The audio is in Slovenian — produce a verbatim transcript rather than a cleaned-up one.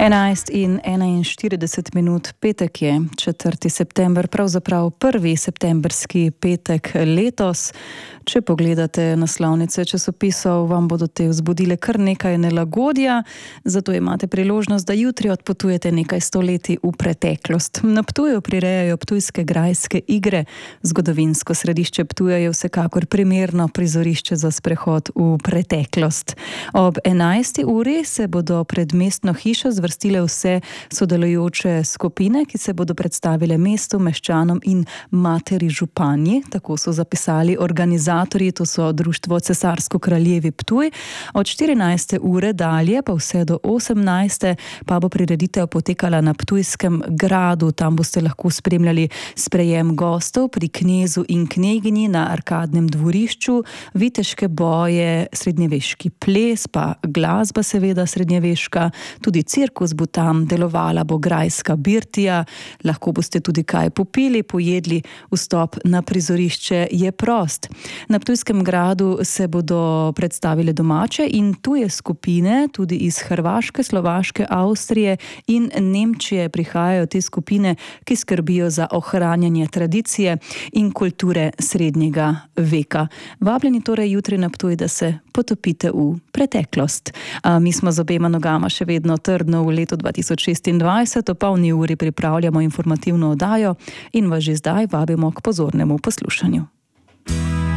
enajst in enainštirideset minut, petek je, četrti september, pravzaprav prvi septemberski petek letos. Če pogledate naslovnice časopisov, vam bodo te vzbudile kar nekaj nelagodja, zato imate priložnost, da jutri odpotujete nekaj stoletij v preteklost. Na Ptuju prirejajo Ptujske grajske igre. Zgodovinsko središče Ptuja je vsekakor primerno prizorišče za sprehod v preteklost. Ob enajsti uri se bodo pred mestno hišo zvrstile vse sodelujoče skupine, ki se bodo predstavile mestu, meščanom in materi županji. Tako so zapisali organizatorji, to so Društvo Cesarsko-kraljevi Ptuj. Od štirinajste ure dalje pa vse do osemnajste pa bo prireditev potekala na Ptujskem gradu. Tam boste lahko spremljali sprejem gostov pri knezu in kneginji na arkadnem dvorišču, viteške boje, srednjeveški ples, pa glasba seveda srednjeveška, tudi cirkus bo tam, delovala bo grajska birtija, lahko boste tudi kaj popili, pojedli, vstop na prizorišče je prost. Na Ptujskem gradu se bodo predstavile domače in tuje skupine, tudi iz Hrvaške, Slovaške, Avstrije in Nemčije prihajajo te skupine, ki skrbijo za ohranjanje tradicije in kulture srednjega veka. Vabljeni torej jutri na Ptuj, da se potopite v preteklost. A mi smo z obema nogama še vedno trdno v letu dva tisoč šestindvajset, o polni uri pripravljamo informativno oddajo in vas že zdaj vabimo k pozornemu poslušanju.